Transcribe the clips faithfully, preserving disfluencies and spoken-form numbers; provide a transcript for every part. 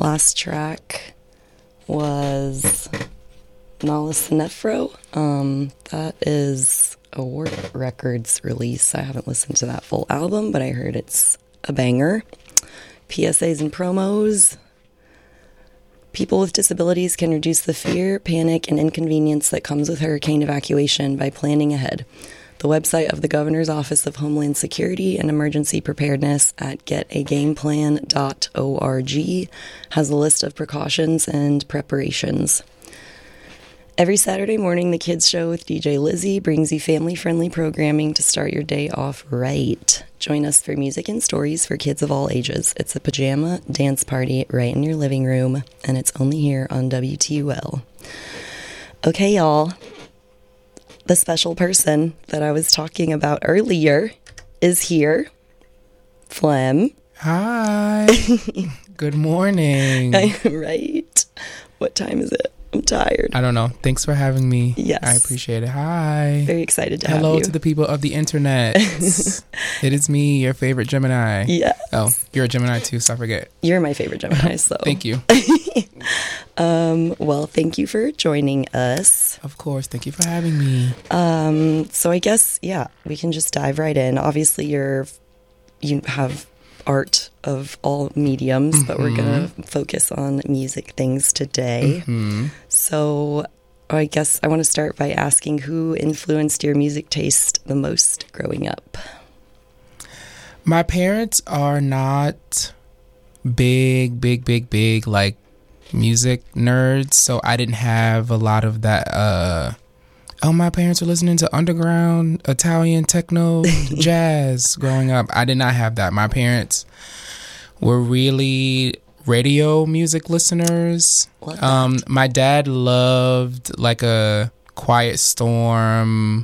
last track was Nala Sinefro. Um, that is a Warp Records release. I haven't listened to that full album, but I heard it's a banger. P S As and promos. People with disabilities can reduce the fear, panic, and inconvenience that comes with hurricane evacuation by planning ahead. The website of the Governor's Office of Homeland Security and Emergency Preparedness at get a game plan dot org has a list of precautions and preparations. Every Saturday morning, the Kids Show with D J Lizzie brings you family-friendly programming to start your day off right. Join us for music and stories for kids of all ages. It's a pajama dance party right in your living room, and it's only here on W T U L. Okay, y'all. The special person that I was talking about earlier is here. Flem. Hi. Good morning. Right? What time is it? I'm tired. I don't know. Thanks for having me. Yes. I appreciate it. Hi. Very excited to Hello have you. Hello to the people of the internet. It is me, your favorite Gemini. Yeah. Oh, you're a Gemini too, so I forget. You're my favorite Gemini, so. Thank you. um, well, thank you for joining us. Of course. Thank you for having me. Um, so I guess, yeah, we can just dive right in. Obviously, you're, you have art of all mediums, mm-hmm. but we're going to focus on music things today. Mm-hmm. So I guess I want to start by asking who influenced your music taste the most growing up? My parents are not big, big, big, big, like, music nerds, so I didn't have a lot of that, uh, oh, my parents were listening to underground, Italian, techno, jazz growing up. I did not have that. My parents were really radio music listeners. Um, my dad loved like a Quiet Storm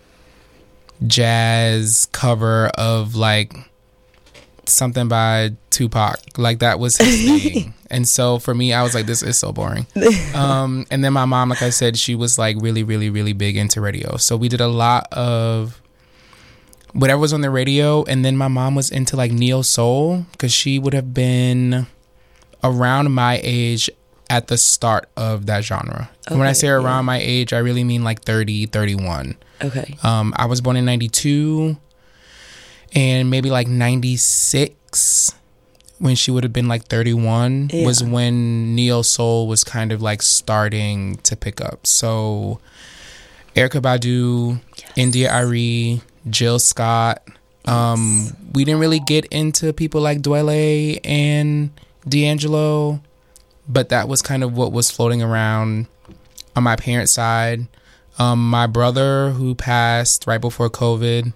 jazz cover of like something by Tupac. Like that was his thing. And so for me, I was like, this is so boring. Um, and then my mom, like I said, she was like really, really, really big into radio. So we did a lot of whatever was on the radio. And then my mom was into like neo soul because she would have been around my age at the start of that genre. Okay, when I say around yeah. my age, I really mean like thirty, thirty-one. Okay. Um, I was born in ninety-two and maybe like ninety-six. When she would have been like thirty-one yeah. was when neo soul was kind of like starting to pick up. So Erykah Badu, yes. India Arie, Jill Scott. Yes. Um, we didn't really get into people like Dwele and D'Angelo, but that was kind of what was floating around on my parents' side. Um, my brother, who passed right before COVID,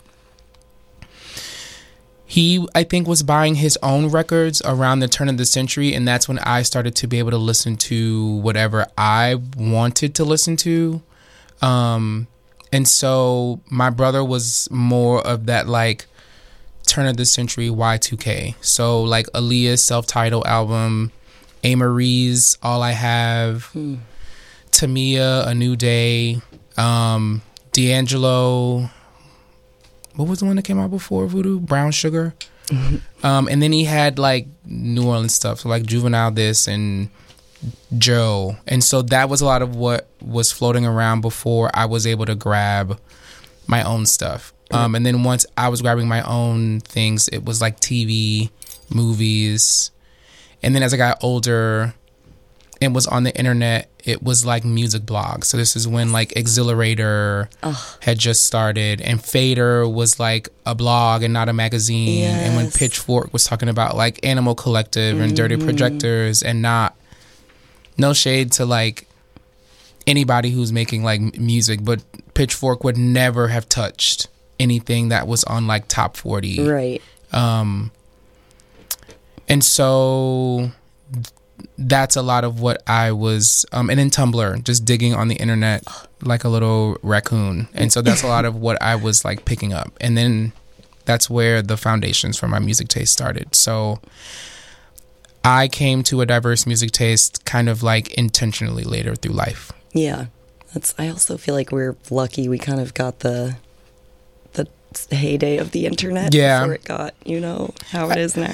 he, I think, was buying his own records around the turn of the century, and that's when I started to be able to listen to whatever I wanted to listen to. Um, and so my brother was more of that, like, turn of the century Y two K. So, like, Aaliyah's self-titled album, A. Marie's All I Have, hmm. Tamia, A New Day, um, D'Angelo... What was the one that came out before Voodoo? Brown Sugar. Mm-hmm. Um, and then he had like New Orleans stuff, so like Juvenile this and Joe. And so that was a lot of what was floating around before I was able to grab my own stuff. Um, and then once I was grabbing my own things, it was like T V, movies. And then as I got older and was on the internet, it was like music blogs. So this is when like Exhilarator Ugh. had just started, and Fader was like a blog and not a magazine. Yes. And when Pitchfork was talking about like Animal Collective mm-hmm. and Dirty Projectors, and not, no shade to like anybody who's making like music, but Pitchfork would never have touched anything that was on like top forty. Right. Um, and so that's a lot of what I was, um, and then Tumblr, just digging on the internet like a little raccoon. And so that's a lot of what I was like picking up. And then that's where the foundations for my music taste started. So I came to a diverse music taste kind of like intentionally later through life. Yeah. That's, I also feel like we're lucky we kind of got the the heyday of the internet yeah. before it got, you know, how it is now.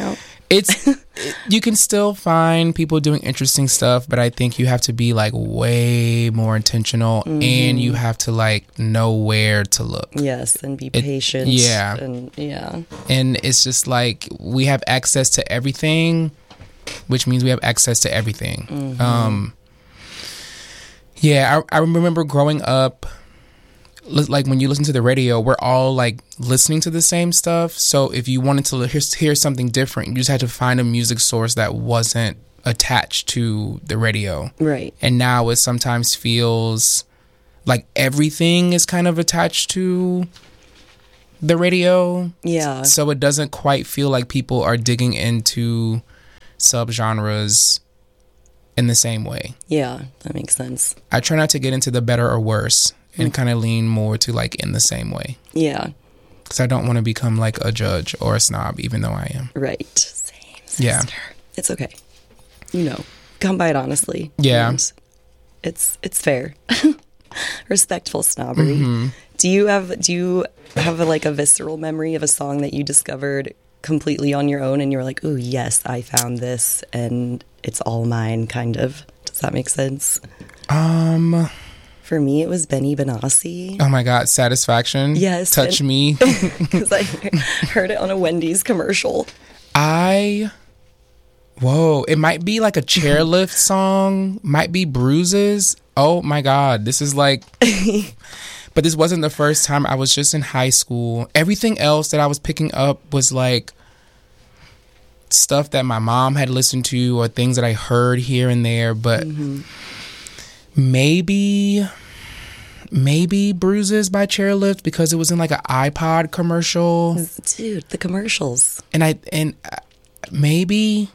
It's it, you can still find people doing interesting stuff, but I think you have to be like way more intentional, mm-hmm. and you have to like know where to look. Yes, and be it, patient. Yeah, and yeah, and it's just like we have access to everything, which means we have access to everything. Mm-hmm. Um, yeah, I, I remember growing up. Like when you listen to the radio, we're all like listening to the same stuff. So if you wanted to hear, hear something different, you just had to find a music source that wasn't attached to the radio. Right. And now it sometimes feels like everything is kind of attached to the radio. Yeah. So it doesn't quite feel like people are digging into subgenres in the same way. Yeah, that makes sense. I try not to get into the better or worse. And kind of lean more to like in the same way. Yeah. Because I don't want to become like a judge or a snob, even though I am. Right. Same, sister. Yeah. It's okay. You know, come by it honestly. Yeah. And it's it's fair. Respectful snobbery. Mm-hmm. Do you have do you have a, like a visceral memory of a song that you discovered completely on your own and you were like, "Ooh, yes, I found this and it's all mine," kind of? Does that make sense? Um. For me, it was Benny Benassi. Oh my God, Satisfaction. Yes. Touch and, Me. Because I heard it on a Wendy's commercial. I, whoa, it might be like a chairlift song, might be Bruises. Oh my God, this is like, but this wasn't the first time. I was just in high school. Everything else that I was picking up was like stuff that my mom had listened to or things that I heard here and there, but... Mm-hmm. Maybe, maybe Bruises by Chairlift because it was in like an iPod commercial. Dude, the commercials. And I and maybe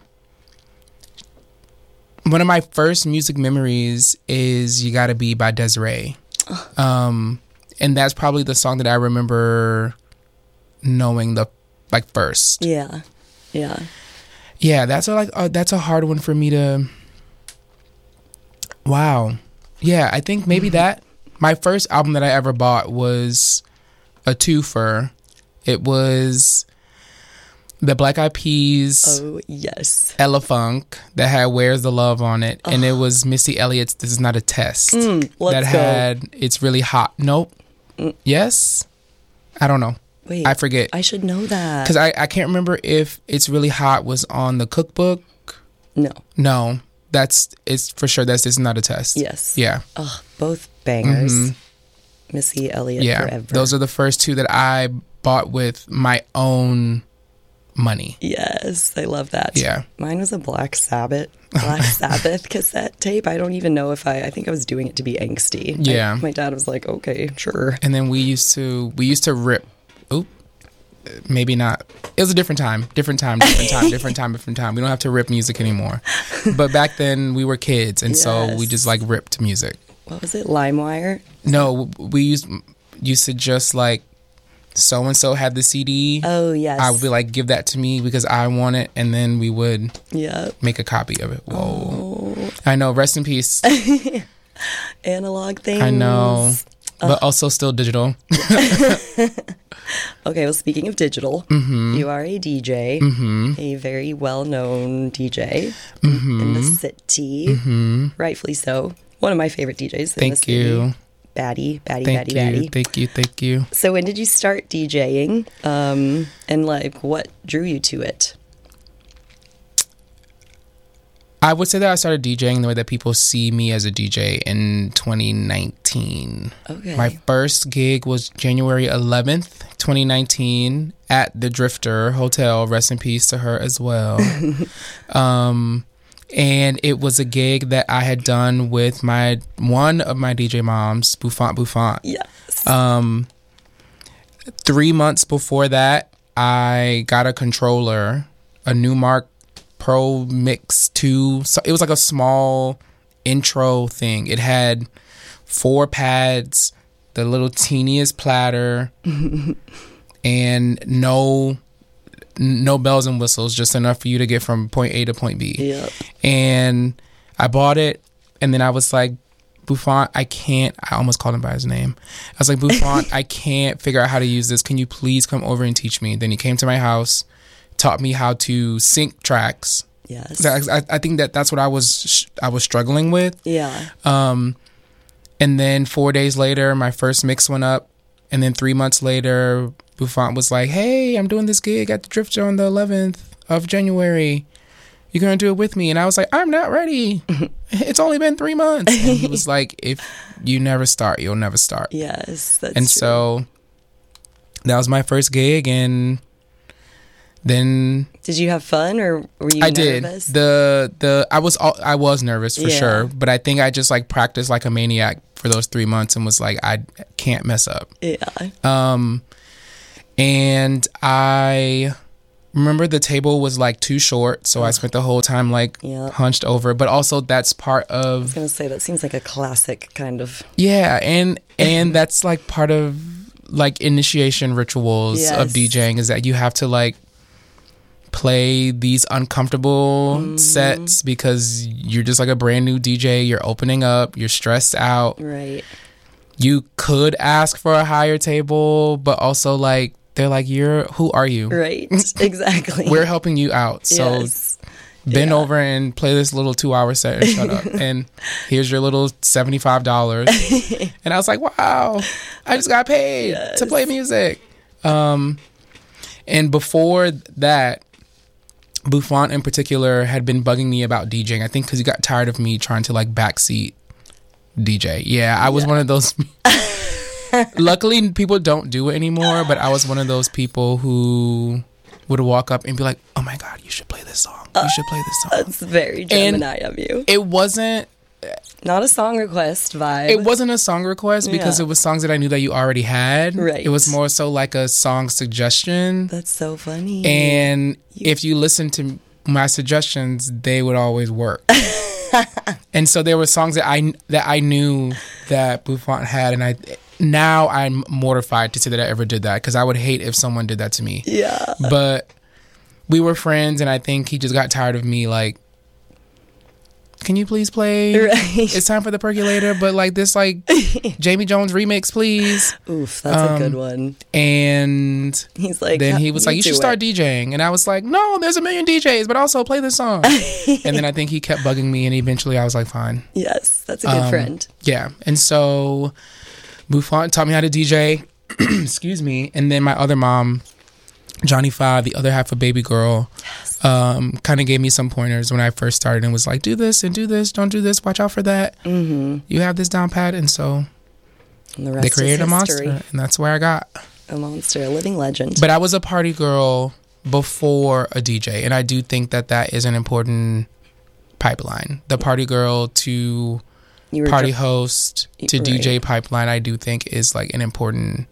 one of my first music memories is "You Gotta Be" by Des'ree. Um, and that's probably the song that I remember knowing the like first. Yeah, yeah, yeah. That's a, like uh, that's a hard one for me to. Wow. Yeah, I think maybe that. My first album that I ever bought was a twofer. It was the Black Eyed Peas. Oh, yes. Ella Funk that had Where's the Love on it. Oh. And it was Missy Elliott's This Is Not a Test. Mm, let's that go. had It's Really Hot. Nope. Mm. Yes? I don't know. Wait. I forget. I should know that. Because I, I can't remember if It's Really Hot was on the cookbook. No. No. That's it's for sure. That's This Is Not a Test. Yes. Yeah. Oh, both bangers. Mm-hmm. Missy Elliott yeah, forever. Those are the first two that I bought with my own money. Yes, I love that. Yeah. Mine was a Black Sabbath Black Sabbath cassette tape. I don't even know if I I think I was doing it to be angsty. Yeah. I, my dad was like, "Okay, sure." And then we used to we used to rip. Oop. Maybe not. It was a different time. Different time, different time, different time, different time. We don't have to rip music anymore. But back then we were kids, and yes. so we just like ripped music. What was it? LimeWire? No, we used used to just like so and so had the C D. Oh yes. I would be like, give that to me because I want it, and then we would yeah make a copy of it. Whoa. Oh. I know. Rest in peace. Analog things. I know. But uh. also still digital. Okay, well, speaking of digital, mm-hmm. you are a D J, mm-hmm. a very well-known D J mm-hmm. in the city, mm-hmm. rightfully so. One of my favorite D Js in Thank the city. you. Baddie, baddie, thank baddie, you, baddie. Thank you, thank you. So when did you start DJing, um, and like what drew you to it? I would say that I started DJing the way that people see me as a D J in twenty nineteen. Okay. My first gig was January eleventh, twenty nineteen at the Drifter Hotel. Rest in peace to her as well. um, and it was a gig that I had done with my one of my D J moms, Bouffant Bouffant. Yes. Um, three months before that, I got a controller, a Numark Pro Mix two. So it was like a small intro thing. It had four pads, the little teeniest platter, and no no bells and whistles, just enough for you to get from point A to point B. Yep. And I bought it, and then I was like, Bouffant, I can't, I almost called him by his name. I was like, Bouffant, I can't figure out how to use this. Can you please come over and teach me? Then he came to my house, taught me how to sync tracks. Yes. I, I think that that's what I was I was struggling with. Yeah. Um, and then four days later, my first mix went up, and then three months later, Bouffant was like, "Hey, I'm doing this gig at the Drift Show on the eleventh of January. You're gonna do it with me?" And I was like, "I'm not ready. It's only been three months." And he was like, "If you never start, you'll never start." Yes, that's and true. so that was my first gig, and then did you have fun, or were you I nervous? did the the I was all, I was nervous for Yeah. sure, but I think I just like practiced like a maniac for those three months and was like, I can't mess up. Yeah. Um, and I remember the table was like too short, so I spent the whole time like Yeah. hunched over. But also that's part I was of gonna say that seems like a classic kind of. yeah, and and that's like part of like initiation rituals of Yes. DJing is that you have to like play these uncomfortable Mm-hmm. sets because you're just like a brand new D J. You're opening up. You're stressed out. Right. You could ask for a higher table, but also like they're like, "You're who are you? Right. Exactly. We're helping you out. So Yes. bend Yeah. over and play this little two hour set and shut up. And here's your little seventy-five dollars." And I was like, wow, I just got paid Yes. to play music. Um, and before that, Bouffant in particular had been bugging me about DJing. I think because he got tired of me trying to like backseat D J. Yeah, I was Yeah. one of those. Luckily, people don't do it anymore, but I was one of those people who would walk up and be like, "Oh my God, you should play this song. You should play this song." That's very Gemini of you. It wasn't. Not a song request vibe. It wasn't a song request because Yeah. it was songs that I knew that you already had. Right. It was more so like a song suggestion. That's so funny. And if you listen to my suggestions, they would always work. And so there were songs that I that I knew that Bouffant had, and I now I'm mortified to say that I ever did that because I would hate if someone did that to me. Yeah. But we were friends, and I think he just got tired of me like, "Can you please play? Right. It's time for the percolator, but like this like Jamie Jones remix, please." Oof, that's Um, a good one. And He's like, then he was like, "You should do start it." DJing." And I was like, "No, there's a million D Js, but also play this song." And then I think he kept bugging me, and eventually I was like, "Fine." Yes, that's a good Um, friend. Yeah. And so Bouffant taught me how to D J. Excuse me. And then my other mom, Johnny Five, the other half of Baby Girl, um, kind of gave me some pointers when I first started and was like, "Do this and do this. Don't do this. Watch out for that. Mm-hmm. You have this down pat." And so And the rest they created a is monster, history. and that's where I got. A monster, a living legend. But I was a party girl before a D J, and I do think that that is an important pipeline. The party girl to you were party dr- host to Right. D J pipeline, I do think is like an important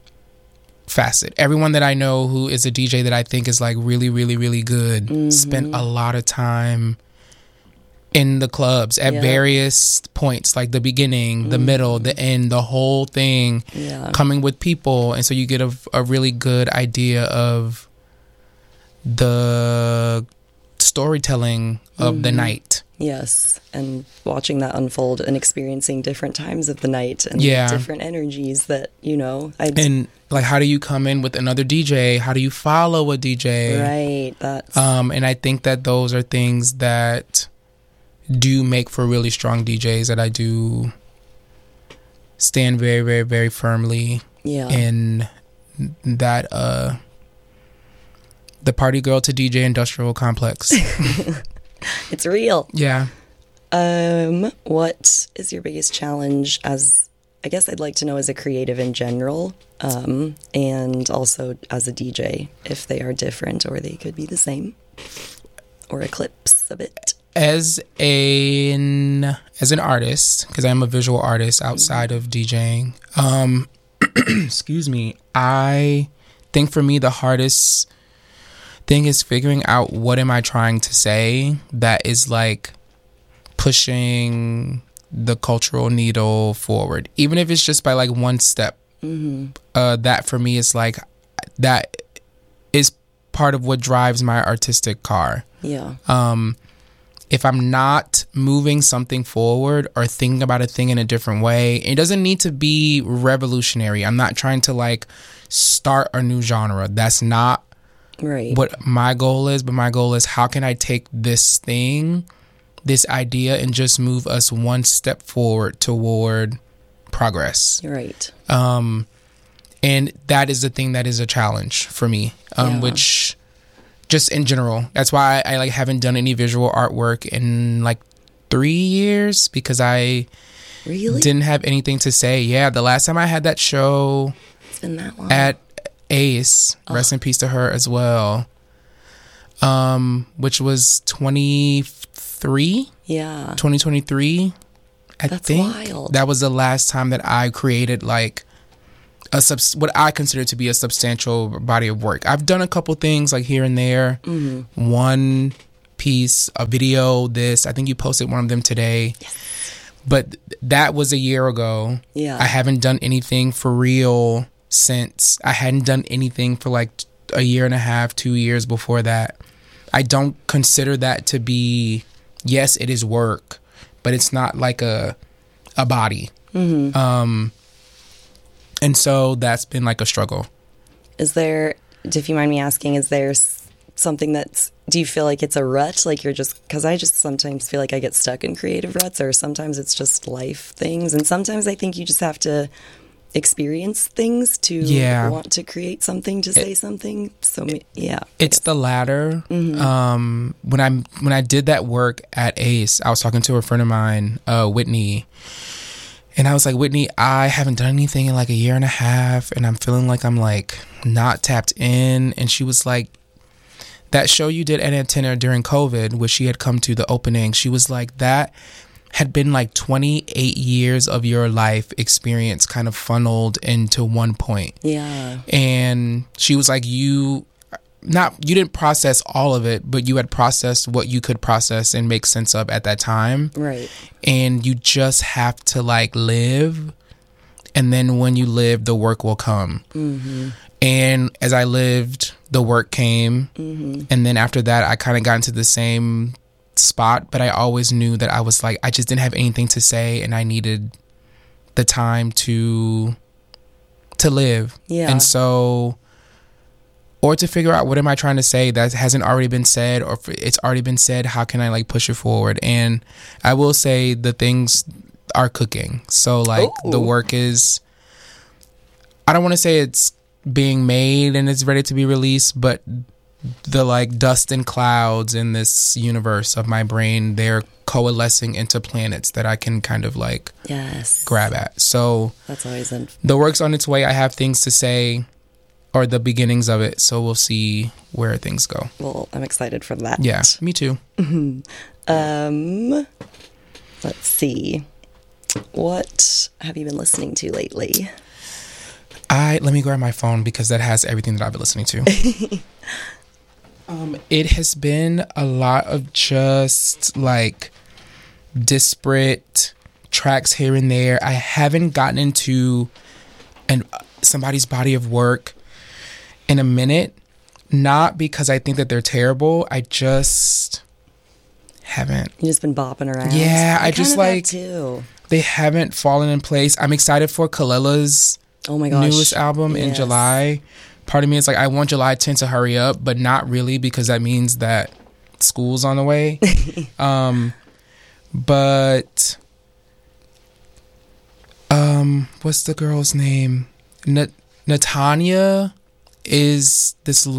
facet. Everyone that I know who is a D J that I think is like really, really, really good Mm-hmm. spent a lot of time in the clubs at Yeah. various points, like the beginning, the middle, the end, the whole thing, Yeah. coming with people. And so you get a, a really good idea of the storytelling of the night. Yes, and watching that unfold and experiencing different times of the night and Yeah. different energies that, you know, I And like, how do you come in with another D J? How do you follow a D J? right, that's Um, and I think that those are things that do make for really strong D Js that I do stand very, very, very firmly yeah. in that uh, the party girl to D J industrial complex. It's real. Yeah. Um, what is your biggest challenge as, I guess I'd like to know as a creative in general, um, and also as a D J, if they are different or they could be the same or eclipse a bit. As an as an artist, because I'm a visual artist outside of DJing, um, excuse me, I think for me the hardest thing is figuring out what am I trying to say that is like pushing the cultural needle forward, even if it's just by like one step. Mm-hmm. Uh, that for me is like that is part of what drives my artistic car. Yeah. Um, if I'm not moving something forward or thinking about a thing in a different way, it doesn't need to be revolutionary. I'm not trying to like start a new genre. That's not right. what my goal is, but my goal is how can I take this thing, this idea, and just move us one step forward toward progress. Right. Um, and that is the thing that is a challenge for me, um, Yeah. which just in general, that's why I, I like haven't done any visual artwork in like three years because I Really? didn't have anything to say. Yeah, the last time I had that show It's been that long. at Ace, oh. rest in peace to her as well, um, which was twenty-three Yeah. twenty twenty-three. I That's think wild. that was the last time that I created like a subs- what I consider to be a substantial body of work. I've done a couple things like here and there. Mm-hmm. One piece, a video, this. I think you posted one of them today. Yes. But th- that was a year ago. Yeah. I haven't done anything for real since. I hadn't done anything for like a year and a half, two years before that. I don't consider that to be, yes, it is work, but it's not like a a body. Mm-hmm. Um, and so that's been like a struggle. Is there, if you mind me asking, is there s- something that's, do you feel like it's a rut? Like you're just, because I just sometimes feel like I get stuck in creative ruts, or sometimes it's just life things. And sometimes I think you just have to experience things to Yeah. want to create something, to say something. So, me- yeah. It's the latter. Mm-hmm. Um, when I when I did that work at Ace, I was talking to a friend of mine, uh, Whitney, and I was like, Whitney, I haven't done anything in like a year and a half, and I'm feeling like I'm like not tapped in. And she was like, that show you did at Antenna during COVID, which she had come to the opening, she was like, that had been like twenty-eight years of your life experience kind of funneled into one point. Yeah. And she was like, you not you didn't process all of it, but you had processed what you could process and make sense of at that time. Right. And you just have to like live, and then when you live, the work will come. Mm-hmm. And as I lived, the work came. Mm-hmm. And then after that, I kind of got into the same spot, but I always knew that I was like, I just didn't have anything to say, and I needed the time to to live. Yeah. And so, or to figure out what am I trying to say that hasn't already been said, or if it's already been said, how can I like push it forward? And I will say the things are cooking. So like Ooh. the work is, I don't want to say it's being made and it's ready to be released, but the like dust and clouds in this universe of my brain, they're coalescing into planets that I can kind of like Yes. grab at. So That's always in. the work's on its way. I have things to say, or the beginnings of it. So we'll see where things go. Well, I'm excited for that. Yeah, me too. Um, let's see. What have you been listening to lately? I let me grab my phone because that has everything that I've been listening to. um, it has been a lot of just like disparate tracks here and there. I haven't gotten into an somebody's body of work in a minute, not because I think that they're terrible. I just haven't. You just been bopping around. Yeah, I just, kind of have like- too. They haven't fallen in place. I'm excited for Kalila's Oh my gosh. newest album in Yes. July. Part of me is like, I want July tenth to hurry up, but not really, because that means that school's on the way. um, but um, what's the girl's name? Na- Natanya is this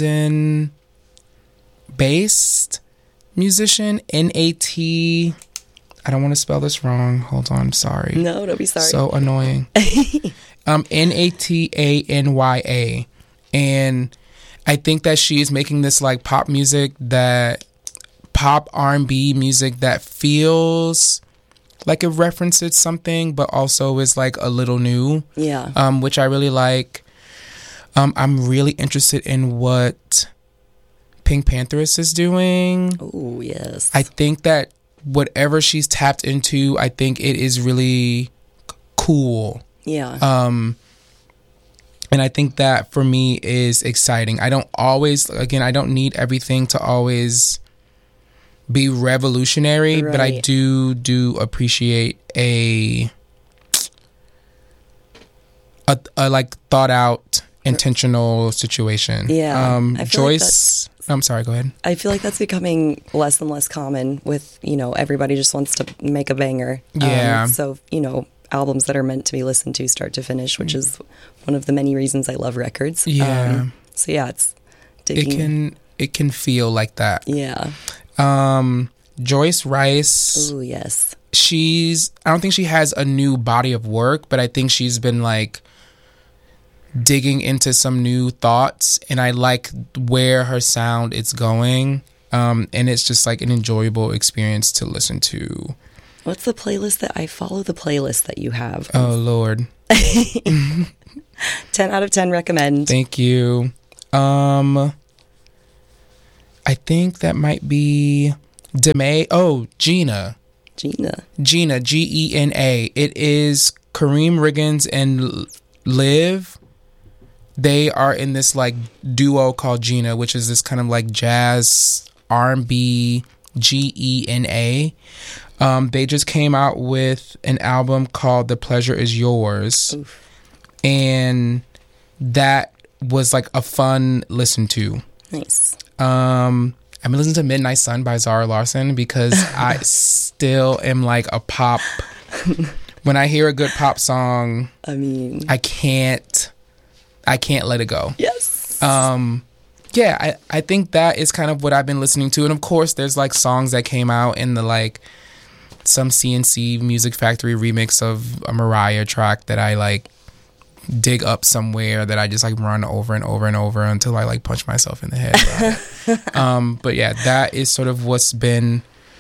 London-based musician. N A T. I don't want to spell this wrong. Hold on, sorry. No, don't be sorry. So annoying. um, N A T A N Y A. And I think that she is making this like pop music, that pop R and B music that feels like it references something, but also is like a little new. Yeah. Um, which I really like. Um, I'm really interested in what Pink Pantheress is doing. Oh, yes. I think that whatever she's tapped into, I think it is really c- cool. yeah. Um, and I think that for me is exciting. I don't always, again, I don't need everything to always be revolutionary, but I Right. do do appreciate a, a a like thought out intentional situation. Yeah. Um, I feel like Joyce, I'm sorry, go ahead. I feel like that's becoming less and less common with, you know, everybody just wants to make a banger. Yeah. Um, so, you know, albums that are meant to be listened to start to finish, which is one of the many reasons I love records. Yeah. Um, so yeah, it's digging. It can it can feel like that. Yeah. Um, Joyce Rice. Oh, yes. She's I don't think she has a new body of work, but I think she's been like digging into some new thoughts, and I like where her sound is going. Um, and it's just like an enjoyable experience to listen to. What's the playlist that I follow? The playlist that you have. Oh Lord. ten out of ten recommend. Thank you. Um, I think that might be Demay. Oh, Gina. Gina. Gina, G E N A. It is Kareem Riggins and Liv. They are in this like duo called Gina, which is this kind of like jazz R and B, G E N A. Um, they just came out with an album called The Pleasure Is Yours. Oof. And that was like a fun listen to. Nice. Um, I've been listening to Midnight Sun by Zara Larsson because I still am like a pop. When I hear a good pop song, I mean, I can't, I can't let it go. Yes. Um, yeah, I, I think that is kind of what I've been listening to. And of course, there's like songs that came out in the like some C N C Music Factory remix of a Mariah track that I like dig up somewhere that I just like run over and over and over until I like punch myself in the head. um, but yeah, that is sort of what's been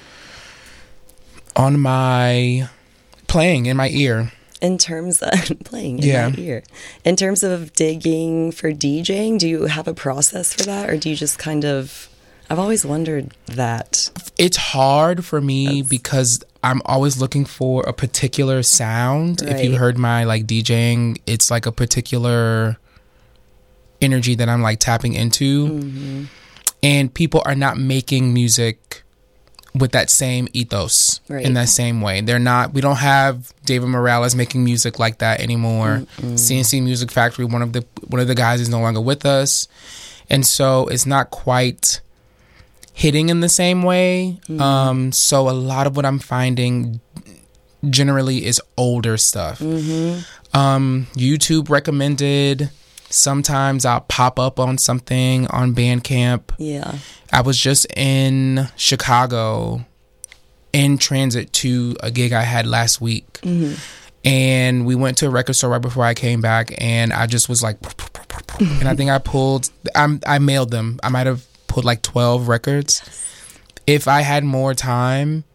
on my playing in my ear. In terms of playing in yeah. my ear, in terms of digging for DJing, do you have a process for that, or do you just kind of? I've always wondered that. It's hard for me That's... because I'm always looking for a particular sound. Right. If you heard my like DJing, it's like a particular energy that I'm like tapping into. Mm-hmm. And people are not making music with that same ethos right. in that same way. They're not, we don't have David Morales making music like that anymore. Mm-mm. C N C Music Factory, one of the one of the guys is no longer with us. And so it's not quite hitting in the same way. Mm-hmm. Um, so a lot of what I'm finding generally is older stuff. Mm-hmm. Um, YouTube recommended. Sometimes I'll pop up on something on Bandcamp. Yeah. I was just in Chicago in transit to a gig I had last week. Mm-hmm. And we went to a record store right before I came back, and I just was like, and I think I pulled, I'm, I mailed them. I might have pulled like twelve records. If I had more time,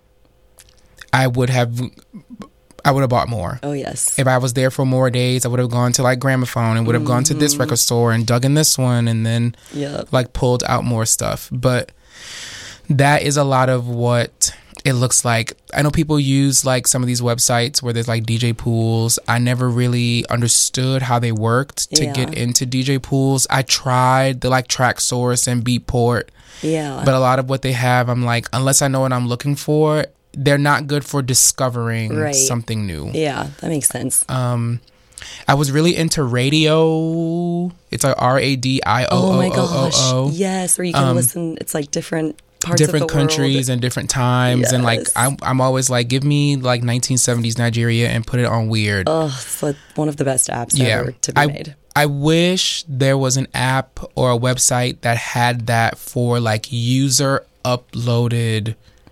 I would have, I would have bought more. Oh, yes. If I was there for more days, I would have gone to like Gramophone and would have mm-hmm. gone to this record store and dug in this one and then yep. like pulled out more stuff. But that is a lot of what it looks like. I know people use like some of these websites where there's like D J pools. I never really understood how they worked to yeah. get into D J pools. I tried the like Traxsource and Beatport. Yeah. But a lot of what they have, I'm like, unless I know what I'm looking for, they're not good for discovering right. something new. Yeah, that makes sense. Um, I was really into Radio. It's like R A D I O O O O. Oh my gosh. Yes, where you can um, listen. It's like different parts different of the countries world. And different times. Yes. And like, I'm, I'm always like, give me like nineteen seventies Nigeria and put it on Weird. Oh, it's like one of the best apps yeah. ever to be I, made. I wish there was an app or a website that had that for like user uploaded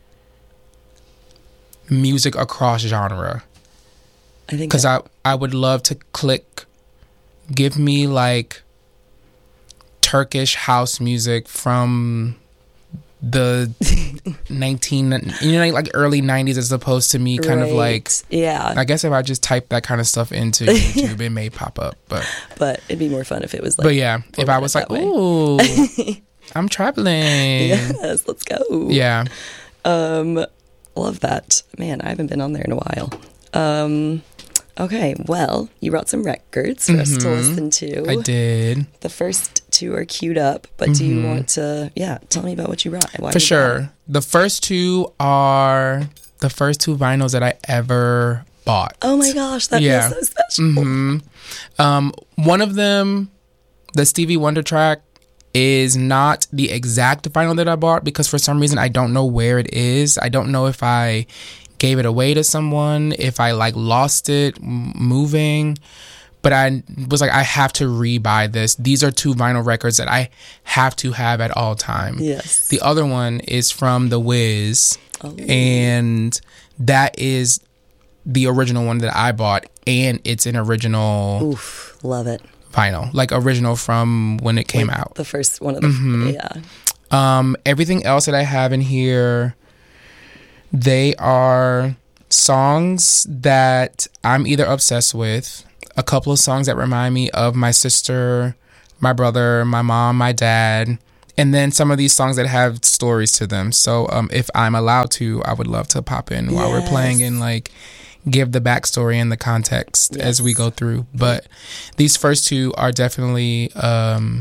music across genre. I think because I, I would love to click, give me like Turkish house music from the nineteen you know like early nineties as opposed to me kind right. of like yeah I guess if I just type that kind of stuff into YouTube it may pop up, but but it'd be more fun if it was like but yeah if I was like ooh I'm traveling yes let's go yeah um love that, man. I haven't been on there in a while. Um okay, well, you brought some records for mm-hmm. us to listen to. I did. The first two are queued up, but mm-hmm. do you want to yeah tell me about what you brought? Why for you sure brought? The first two are the first two vinyls that I ever bought. Oh my gosh, that yeah. feels so special. Mm-hmm. Um, one of them the Stevie Wonder track is not the exact vinyl that I bought because for some reason I don't know where it is. I don't know if I gave it away to someone, if I like lost it m- moving. But I was like, I have to re-buy this. These are two vinyl records that I have to have at all time. Yes. The other one is from The Wiz. Oh. And that is the original one that I bought. And it's an original Oof, love it. vinyl. Like original from when it came Like out. The first one of the, Mm-hmm. yeah. Um, everything else that I have in here, they are songs that I'm either obsessed with. A couple of songs that remind me of my sister, my brother, my mom, my dad, and then some of these songs that have stories to them. So um, if I'm allowed to, I would love to pop in while Yes. we're playing and like give the backstory and the context Yes. as we go through. But these first two are definitely um,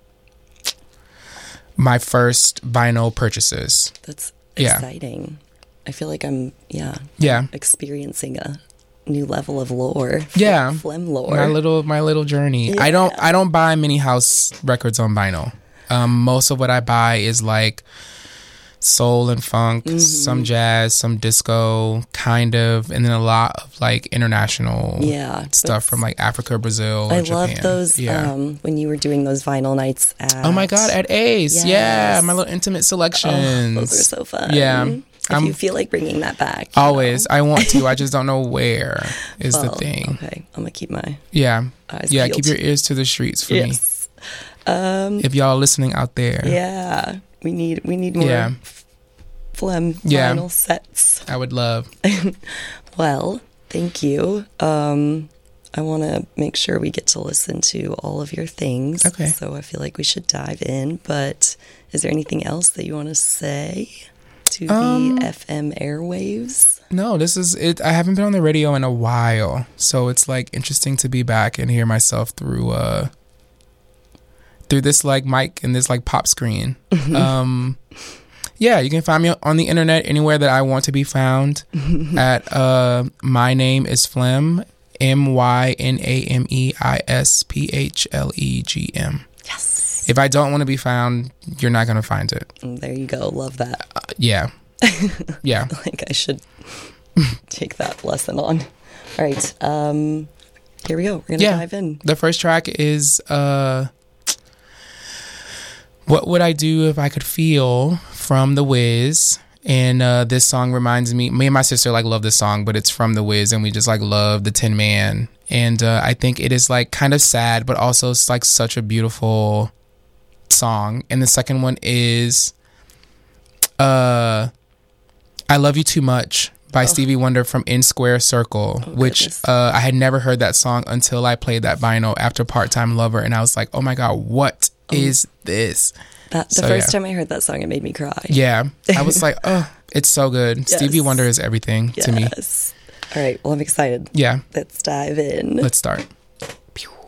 my first vinyl purchases. That's Yeah. exciting. I feel like I'm, yeah, Yeah. experiencing a new level of lore. Yeah. Phlegm lore. My little my little journey. I don't Yeah. I don't buy many house records on vinyl. Um, most of what I buy is like soul and funk, Mm-hmm. some jazz, some disco, kind of, and then a lot of like international Yeah, stuff that's- from like Africa, Brazil, I or Japan. love those, Yeah. um, when you were doing those vinyl nights at... Oh my God, at Ace. Yeah, Yes. my little intimate selections. Oh, those are so fun. Yeah. If I'm- you feel like bringing that back. you Always. know. I want to. I just don't know where is Well, the thing. Okay, I'm going to keep my Yeah. eyes Yeah, peeled. keep your ears to the streets for me. Yes. Um, If y'all listening out there. yeah, we need we need more Yeah. f- phlegm Yeah. vinyl sets. I would love. Well, thank you. Um, I want to make sure we get to listen to all of your things. Okay. So I feel like we should dive in. But is there anything else that you want to say to Um, the F M airwaves? No, this is it. I haven't been on the radio in a while, so it's like interesting to be back and hear myself through uh through this like mic and this like pop screen. um, yeah, you can find me on the internet anywhere that I want to be found at uh my name is Phlegm, M Y N A M E I S P H L E G M. Yes. If I don't want to be found, you're not gonna find it. And there you go. Love that. Uh, yeah, yeah. Like I should take that lesson on. All right. Um, here we go. We're gonna Yeah. dive in. The first track is uh What Would I Do If I Could Feel from The Wiz. And uh this song reminds me, me and my sister like love this song, but it's from The Wiz and we just like love the Tin Man. And uh I think it is like kind of sad, but also it's like such a beautiful song. And the second one is uh I Love You Too Much by Stevie Wonder from In Square Circle, Oh, which goodness. uh, I had never heard that song until I played that vinyl after Part-Time Lover, and I was like, oh my God, what is this? That the So, first yeah. time I heard that song, it made me cry. Yeah, I was like, oh, it's so good. Stevie Yes. Wonder is everything to me. Yes. All right. Well, I'm excited. Yeah, Let's dive in. let's start.